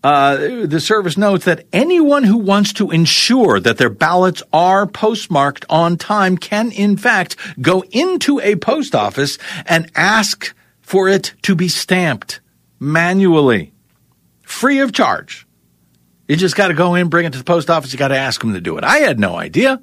The service notes that anyone who wants to ensure that their ballots are postmarked on time can, in fact, go into a post office and ask for it to be stamped manually, free of charge. You just got to go in, bring it to the post office. You got to ask them to do it. I had no idea.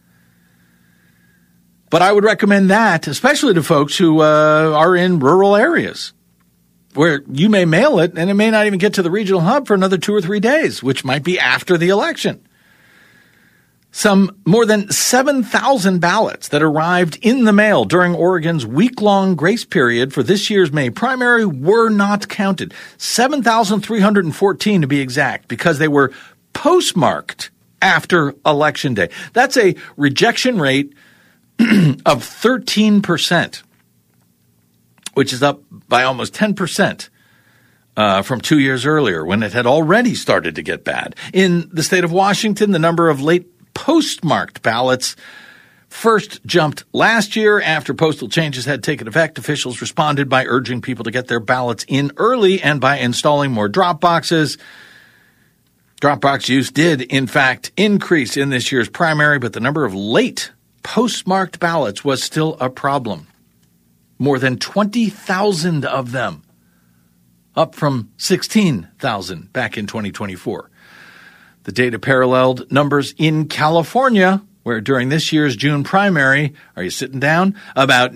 But I would recommend that, especially to folks who are in rural areas, where you may mail it and it may not even get to the regional hub for another 2 or 3 days, which might be after the election. Some more than 7,000 ballots that arrived in the mail during Oregon's week-long grace period for this year's May primary were not counted. 7,314 to be exact, because they were postmarked after Election Day. That's a rejection rate of 13%. Which is up by almost 10% from 2 years earlier, when it had already started to get bad. In the state of Washington, the number of late postmarked ballots first jumped last year after postal changes had taken effect. Officials responded by urging people to get their ballots in early and by installing more drop boxes. Drop box use did, in fact, increase in this year's primary, but the number of late postmarked ballots was still a problem. More than 20,000 of them, up from 16,000 back in 2024. The data paralleled numbers in California, where during this year's June primary, are you sitting down? About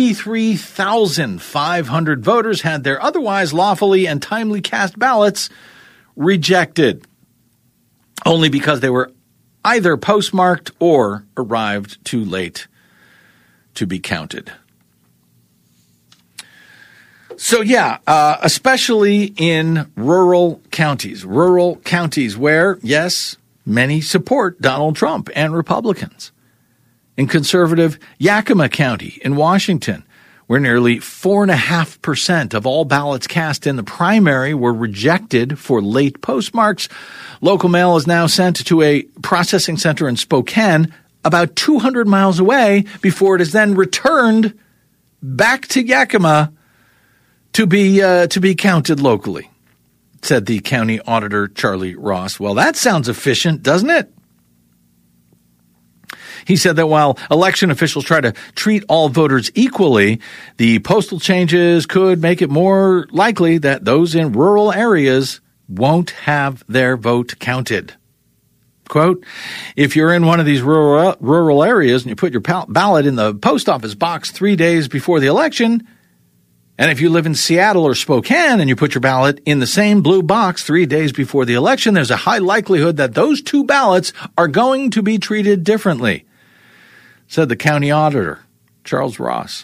93,500 voters had their otherwise lawfully and timely cast ballots rejected, only because they were either postmarked or arrived too late to be counted. So especially in rural counties where, yes, many support Donald Trump and Republicans. In conservative Yakima County in Washington, where nearly 4.5% of all ballots cast in the primary were rejected for late postmarks, local mail is now sent to a processing center in Spokane, about 200 miles away, before it is then returned back to Yakima to be counted locally, said the county auditor, Charlie Ross. Well, that sounds efficient, doesn't it? He said that while election officials try to treat all voters equally, the postal changes could make it more likely that those in rural areas won't have their vote counted. Quote, if you're in one of these rural areas and you put your ballot in the post office box 3 days before the election, and if you live in Seattle or Spokane and you put your ballot in the same blue box 3 days before the election, there's a high likelihood that those two ballots are going to be treated differently, said the county auditor, Charles Ross.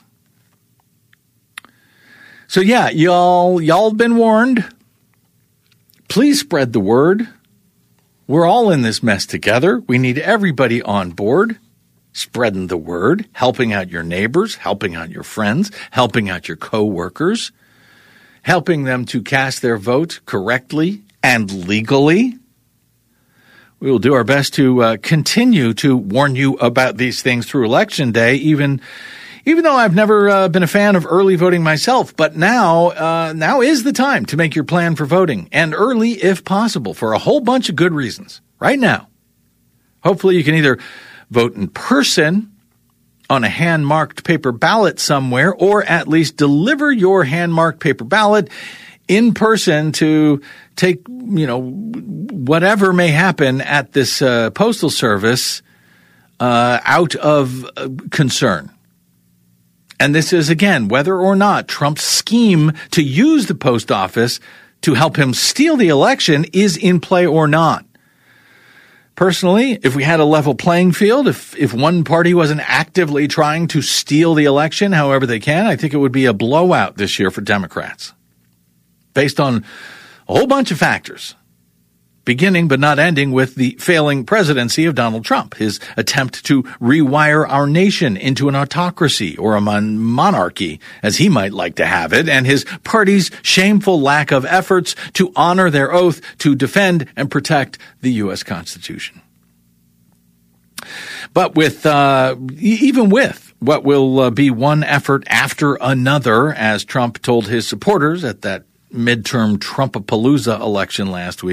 So y'all been warned. Please spread the word. We're all in this mess together. We need everybody on board. Spreading the word, helping out your neighbors, helping out your friends, helping out your co-workers, helping them to cast their vote correctly and legally. We will do our best to continue to warn you about these things through Election Day, even though I've never been a fan of early voting myself. But now is the time to make your plan for voting, and early if possible, for a whole bunch of good reasons. Right now, hopefully you can either vote in person on a hand-marked paper ballot somewhere, or at least deliver your hand-marked paper ballot in person to take, whatever may happen at this postal service out of concern. And this is, again, whether or not Trump's scheme to use the post office to help him steal the election is in play or not. Personally, if we had a level playing field, if one party wasn't actively trying to steal the election however they can, I think it would be a blowout this year for Democrats, based on a whole bunch of factors, beginning but not ending with the failing presidency of Donald Trump, his attempt to rewire our nation into an autocracy or a monarchy, as he might like to have it, and his party's shameful lack of efforts to honor their oath to defend and protect the U.S. Constitution. But even with what will be one effort after another, as Trump told his supporters at that midterm Trumpapalooza election last week.